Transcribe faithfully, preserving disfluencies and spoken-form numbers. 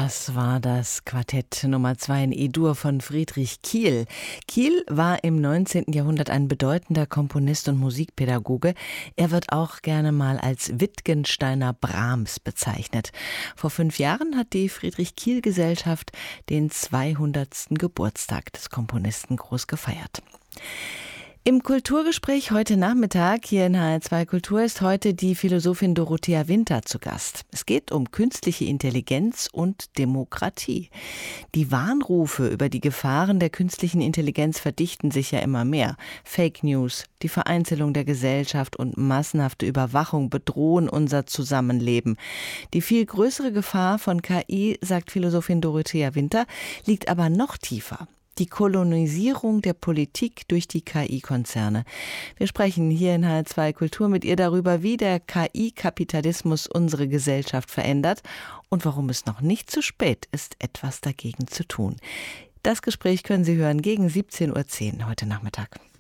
Das war das Quartett Nummer zwei in E-Dur von Friedrich Kiel. Kiel war im neunzehnten Jahrhundert ein bedeutender Komponist und Musikpädagoge. Er wird auch gerne mal als Wittgensteiner Brahms bezeichnet. Vor fünf Jahren hat die Friedrich-Kiel-Gesellschaft den zweihundertsten Geburtstag des Komponisten groß gefeiert. Im Kulturgespräch heute Nachmittag hier in H R zwei Kultur ist heute die Philosophin Dorothea Winter zu Gast. Es geht um künstliche Intelligenz und Demokratie. Die Warnrufe über die Gefahren der künstlichen Intelligenz verdichten sich ja immer mehr. Fake News, die Vereinzelung der Gesellschaft und massenhafte Überwachung bedrohen unser Zusammenleben. Die viel größere Gefahr von K I, sagt Philosophin Dorothea Winter, liegt aber noch tiefer. Die Kolonisierung der Politik durch die K I-Konzerne. Wir sprechen hier in H R zwei Kultur mit ihr darüber, wie der K I-Kapitalismus unsere Gesellschaft verändert und warum es noch nicht zu spät ist, etwas dagegen zu tun. Das Gespräch können Sie hören gegen siebzehn Uhr zehn heute Nachmittag.